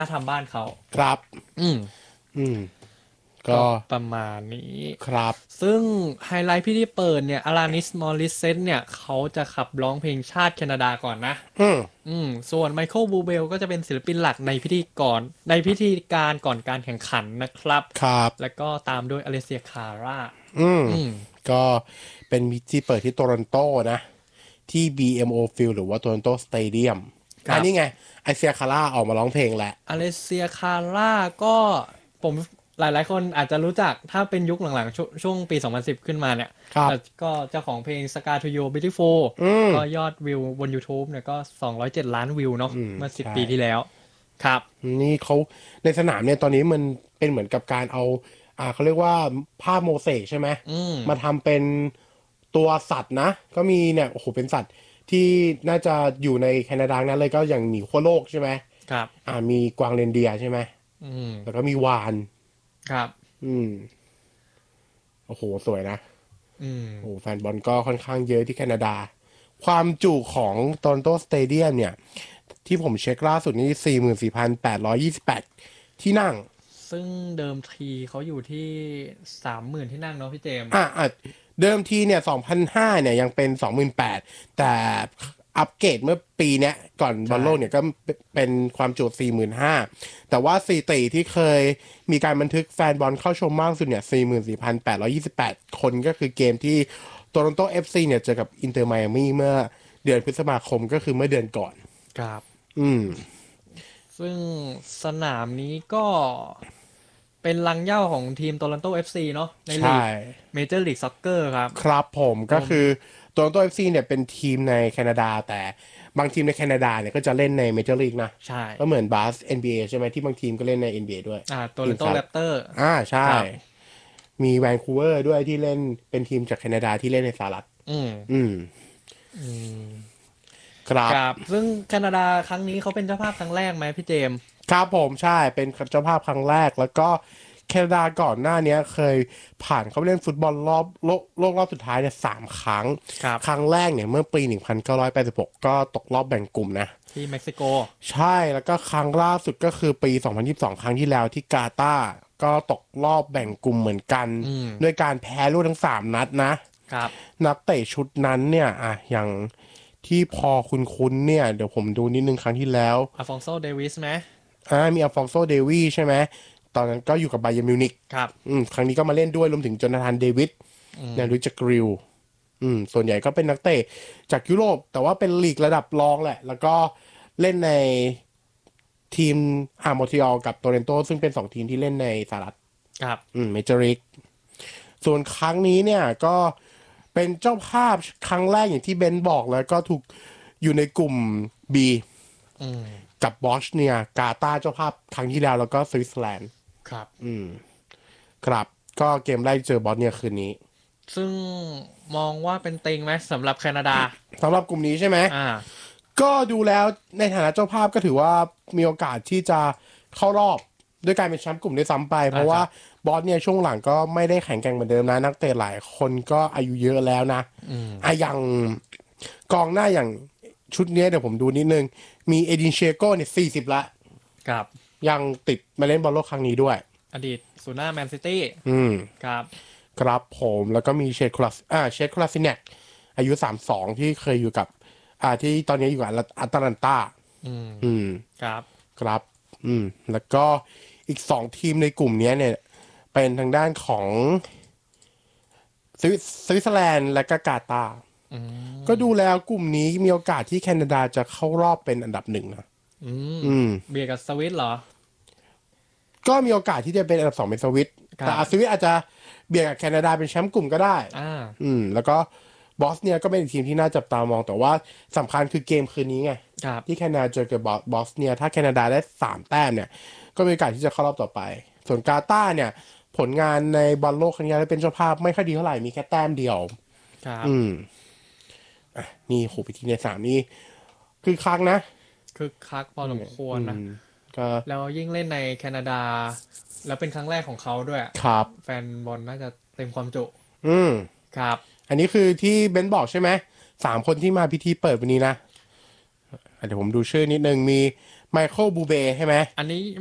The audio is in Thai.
ถ้าทำบ้านเขาครับอืมอืมก็ก็ประมาณนี้ครับซึ่งไฮไลท์พิธีเปิดเนี่ยอารานิสมอริสเซนเนี่ยเขาจะขับร้องเพลงชาติแคนาดาก่อนนะอืมส่วนไมเคิลบูเบลก็จะเป็นศิลปินหลักในพิธีการก่อนการแข่งขันนะครับครับแล้วก็ตามด้วยอเลเซียคาร่าอืมอืมก็เป็นที่เปิดที่โตรอนโตนะที่ BMO Field หรือว่า Toronto Stadium ครับนี่ไงไอเซียคาร่าออกมาร้องเพลงแหละอเลเซียคาร่าก็ผมหลายๆคนอาจจะรู้จักถ้าเป็นยุคหลังๆช่วงปี 2010 ขึ้นมาเนี่ยครับก็เจ้าของเพลง Scar to You Beautiful อืมก็ยอดวิวบน YouTube เนี่ยก็207 ล้านวิวเนาะเมื่อ10 ใช่ปีที่แล้วครับนี่เขาในสนามเนี่ยตอนนี้มันเป็นเหมือนกับการเอาเขาเรียกว่าภาพโมเสกใช่ไหมอืมมาทำเป็นตัวสัตว์นะก็มีเนี่ยโอ้โหเป็นสัตว์ที่น่าจะอยู่ในแคนาดานั้นเลยก็อย่างหมีขั้วโลกใช่ไหมครับมีกวางเรนเดียร์ใช่ไหมอืมแล้วก็มีวานครับอืมโอ้โหสวยนะอืมโอ้แฟนบอลก็ค่อนข้างเยอะที่แคนาดาความจุของโตรอนโตสเตเดียมเนี่ยที่ผมเช็คล่าสุดนี่44,828ที่นั่งซึ่งเดิมทีเขาอยู่ที่30,000ที่นั่งเนาะพี่เจมส์อ่ะเดิมทีเนี่ย2005เนี่ยยังเป็น28,000แต่อัปเกรดเมื่อปีเนี้ยก่อนบอลใช่โลกเนี่ยก็เป็นความจุ45,000แต่ว่าสถิติที่เคยมีการบันทึกแฟนบอลเข้าชมมากสุดเนี่ย44,828คนก็คือเกมที่โตรอนโต FC เนี่ยเจอกับอินเตอร์ไมอามี่เมื่อเดือนพฤษภาคมก็คือเมื่อเดือนก่อนครับอืมซึ่งสนามนี้ก็ เป็นรังเหย้าของทีมโตรอนโต FC เนาะในลีใช่กเมเจอร์ลีกซ็อกเกอร์ครับครับผมรวมก็คือโตรอนโต FC เนี่ยเป็นทีมในแคนาดาแต่บางทีมในแคนาดาเนี่ยก็จะเล่นในเมเจอร์ลีกนะใช่ก็เหมือนบาส NBA ใช่ไหมที่บางทีมก็เล่นใน NBA ด้วยโตรอนโตทีมชาติแรปเตอร์ใช่ครับมีแวนคูเวอร์ด้วยที่เล่นเป็นทีมจากแคนาดาที่เล่นในสหรัฐอืมอืมอืมครับครับซึ่งแคนาดาครั้งนี้เขาเป็นเจ้าภาพครั้งแรกไหมพี่เจมส์ครับผมใช่เป็นเจ้าภาพครั้งแรกแล้วก็แคนาดาก่อนหน้านี้เคยผ่านเข้าไปเล่นฟุตบอลรอบโลกรอบสุดท้ายเนี่ย3 ครั้งครับครั้งแรกเนี่ยเมื่อปี1986ก็ตกรอบแบ่งกลุ่มนะที่เม็กซิโกใช่แล้วก็ครั้งล่าสุดก็คือปี2022ครั้งที่แล้วที่กาตาร์ก็ตกรอบแบ่งกลุ่มเหมือนกันอืมด้วยการแพ้รวดทั้ง3 นัดนะครับนักเตะชุดนั้นเนี่ยอย่างที่พอคุ้นๆเนี่ยเดี๋ยวผมดูนิดนึงครั้งที่แล้วอาฟองโซเดวิสไหมมีอัลฟองโซเดวีใช่ไหมตอนนั้นก็อยู่กับบาเยิร์นมิวนิกครับครั้งนี้ก็มาเล่นด้วยรวมถึงโจนาธานเดวิดเนี่ยรู้จักกริลส่วนใหญ่ก็เป็นนักเตะจากยุโรปแต่ว่าเป็นลีกระดับรองแหละแล้วก็เล่นในทีมโมทรีออลกับโตเรนโตซึ่งเป็น2 ทีมที่เล่นในสหรัฐครับเมเจอร์ลีกส่วนครั้งนี้เนี่ยก็เป็นเจ้าภาพครั้งแรกอย่างที่เบนบอกแล้วก็ถูกอยู่ในกลุ่ม B อืมกับบอชเนียกาตาร์เจ้าภาพครั้งที่แล้วแล้วก็สวิตเซอร์แลนด์ครับครับก็เกมแรกเจอบอสเนียคืนนี้ซึ่งมองว่าเป็นเต็งไหมสำหรับแคนาดาสำหรับกลุ่มนี้ใช่ไหมอ่าก็ดูแล้วในฐานะเจ้าภาพก็ถือว่ามีโอกาสที่จะเข้ารอบด้วยการเป็นแชมป์กลุ่มด้วยซ้ำไปเพราะว่าครับบอสเนี่ยช่วงหลังก็ไม่ได้แข็งแกร่งเหมือนเดิมนะนักเตะหลายคนก็อายุเยอะแล้วนะอย่างกองหน้าอย่างชุดนี้เดี๋ยวผมดูนิดนึงมีเอดินเชโก้เนี่ย40ละครับยังติดมาเล่นบอลโลกครั้งนี้ด้วยอดีตศูนย์หน้าแมนซิตี้อืมครับครับผมแล้วก็มีเชดคลาสซิเนกอายุ32ที่เคยอยู่กับที่ตอนนี้อยู่กับอัตแลนตาอืมอืมครับครับแล้วก็อีก2 ทีมในกลุ่มนี้เนี่ยเป็นทางด้านของสวิตเซอร์แลนด์และก็กาตาร์อืก็มดูแล้วกลุ่มนี้มีโอกาสที่แคนาดาจะเข้ารอบเป็นอันดับ1นะอืมอืมเบียร์กับสวิตเหรอก็มีโอกาสที่จะเป็นอันดับ2เป็นสวิตแต่ครับสวิตอาจจะเบียดกับแคนาดาเป็นแชมป์กลุ่มก็ได้อ่าแล้วก็บอสเนี่ยก็เป็นอีกทีมที่น่าจับตามองแต่ว่าสำคัญคือเกมคืนนี้ไงครับที่แคนาดาเจอกับบอสเนี่ยถ้าแคนาดาได้3 แต้มเนี่ยก็มีโอกาสที่จะเข้ารอบต่อไปส่วนกาตาร์เนี่ยผลงานในบอลโลกครั้งนี้เป็นเจ้าภาพไม่ค่อยดีเท่าไหร่มีแค่แต้มเดียวครับอืมนี่โหไปทีใน3นี่คือครั้งนะคึกคักพอสมควรนะก็แล้วยิ่งเล่นในแคนาดาแล้วเป็นครั้งแรกของเขาด้วยครับแฟนบอลน่าจะเต็มความจุอืมครับอันนี้คือที่เบนบอกใช่ไหม3 คนที่มาพิธีเปิดวันนี้นะเดี๋ยวผมดูชื่อนิดนึงมีไมเคิลบูเบใช่ไหมอันนี้